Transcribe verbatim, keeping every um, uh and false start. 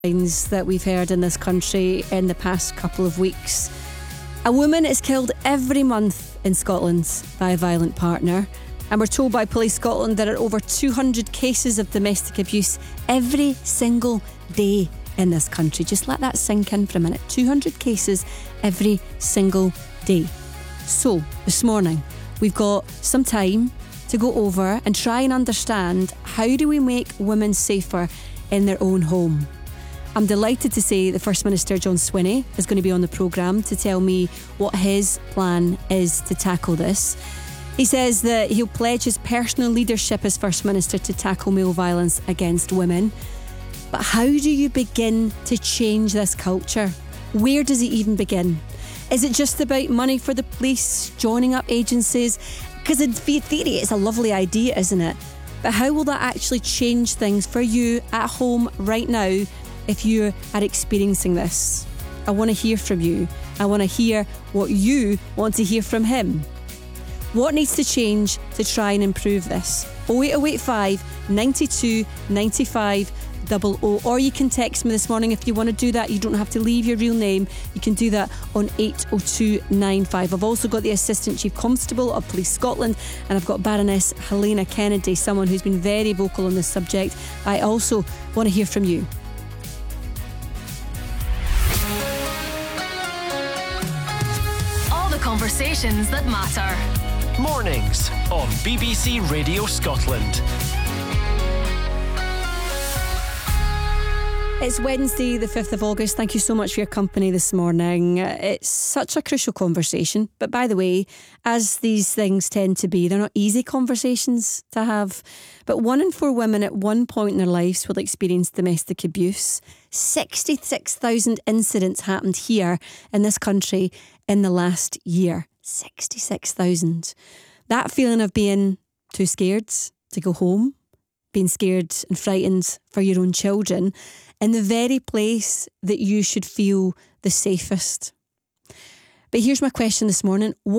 that we've heard in this country in the past couple of weeks. A woman is killed every month in Scotland by a violent partner, and we're told by Police Scotland there are over two hundred cases of domestic abuse every single day in this country. Just let that sink in for a minute. two hundred cases every single day. So this morning we've got some time to go over and try and understand, how do we make women safer in their own home? I'm delighted to say the First Minister John Swinney is going to be on the programme to tell me what his plan is to tackle this. He says that he'll pledge his personal leadership as First Minister to tackle male violence against women. But how do you begin to change this culture? Where does it even begin? Is it just about money for the police, joining up agencies? Because in theory it's a lovely idea, isn't it? But how will that actually change things for you at home right now if you are experiencing this? I want to hear from you. I want to hear what you want to hear from him. What needs to change to try and improve this? oh eight oh eight five, nine two, nine five, double oh. Or you can text me this morning if you want to do that. You don't have to leave your real name. You can do that on eight oh two nine five. I've also got the Assistant Chief Constable of Police Scotland, and I've got Baroness Helena Kennedy, someone who's been very vocal on this subject. I also want to hear from you. All the conversations that matter. Mornings on B B C Radio Scotland. It's Wednesday the fifth of August. Thank you so much for your company this morning. It's such a crucial conversation. But by the way, as these things tend to be, they're not easy conversations to have. But one in four women at one point in their lives will experience domestic abuse. sixty-six thousand incidents happened here in this country in the last year. sixty-six thousand. That feeling of being too scared to go home, being scared and frightened for your own children, in the very place that you should feel the safest. But here's my question this morning.